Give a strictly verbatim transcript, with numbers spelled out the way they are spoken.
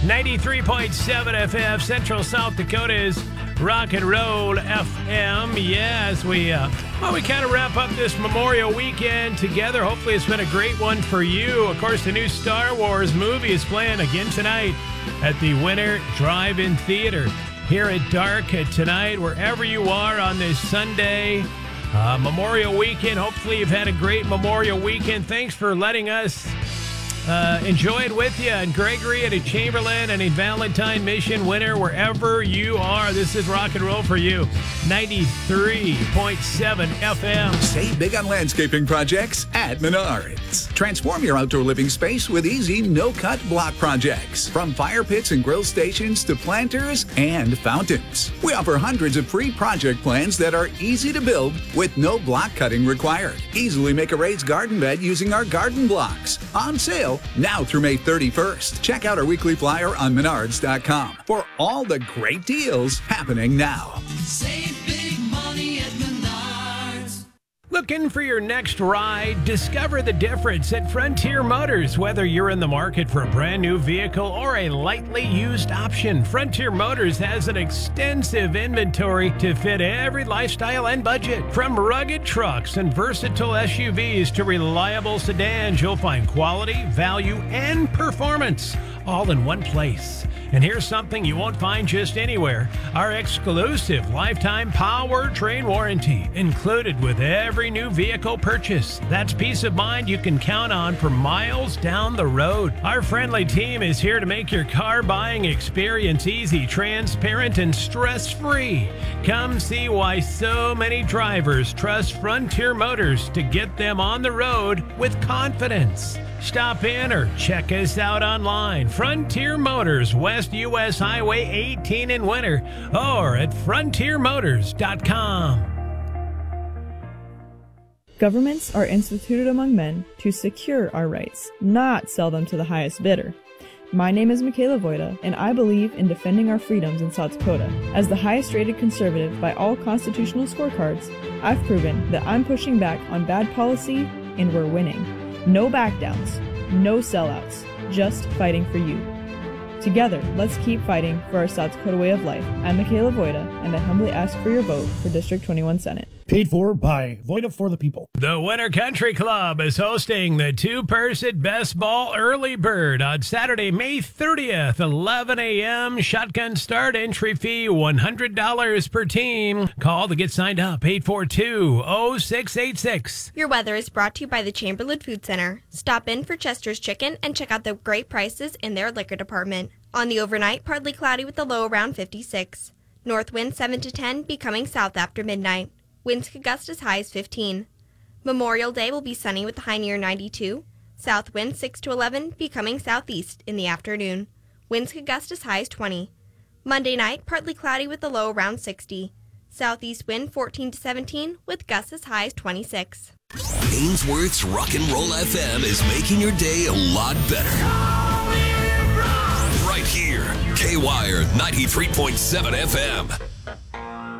ninety-three point seven F M, Central South Dakota's Rock and Roll F M. Yes, we uh, well, we kind of wrap up this Memorial Weekend together. Hopefully it's been a great one for you. Of course, the new Star Wars movie is playing again tonight at the Winter Drive-In Theater here at Dark tonight, wherever you are on this Sunday uh, Memorial Weekend. Hopefully you've had a great Memorial Weekend. Thanks for letting us Uh, enjoy it with you. And Gregory and in Chamberlain and in Valentine, Mission, Winter, wherever you are, this is Rock and Roll for you. ninety-three point seven F M. Save big on landscaping projects at Menards. Transform your outdoor living space with easy, no-cut block projects. From fire pits and grill stations to planters and fountains. We offer hundreds of free project plans that are easy to build with no block cutting required. Easily make a raised garden bed using our garden blocks. On sale now through May thirty-first. Check out our weekly flyer on menards dot com for all the great deals happening now. Save big money at Menards. Looking for your next ride? Discover the difference at Frontier Motors. Whether you're in the market for a brand new vehicle or a lightly used option, Frontier Motors has an extensive inventory to fit every lifestyle and budget. From rugged trucks and versatile S U Vs to reliable sedans, you'll find quality, value, and performance all in one place. And here's something you won't find just anywhere. Our exclusive lifetime powertrain warranty included with every new vehicle purchase. That's peace of mind you can count on for miles down the road. Our friendly team is here to make your car buying experience easy, transparent, and stress-free. Come see why so many drivers trust Frontier Motors to get them on the road with confidence. Stop in or check us out online. Frontier Motors, West U S Highway eighteen in Winter, or at frontier motors dot com. Governments are instituted among men to secure our rights, not sell them to the highest bidder. My name is Michaela Voida, and I believe in defending our freedoms in South Dakota. As the highest rated conservative by all constitutional scorecards, I've proven that I'm pushing back on bad policy, and we're winning. No backdowns, no sellouts, just fighting for you. Together, let's keep fighting for our South Dakota way of life. I'm Michaela Voida, and I humbly ask for your vote for District twenty-one Senate. Paid for by Voida for the People. The Winter Country Club is hosting the two-person Best Ball Early Bird on Saturday, May thirtieth, eleven a.m. Shotgun start, entry fee one hundred dollars per team. Call to get signed up, eight four two, oh six eight six. Your weather is brought to you by the Chamberlain Food Center. Stop in for Chester's Chicken and check out the great prices in their liquor department. On the overnight, partly cloudy with a low around fifty-six. North wind seven to ten, becoming south after midnight. Winds could gust as high as fifteen. Memorial Day will be sunny with a high near ninety-two. South wind six to eleven, becoming southeast in the afternoon. Winds could gust as high as twenty. Monday night, partly cloudy with a low around sixty. Southeast wind fourteen to seventeen, with gusts as high as twenty-six. Ainsworth's Rock and Roll F M is making your day a lot better. Right here, K-Wire ninety-three point seven F M.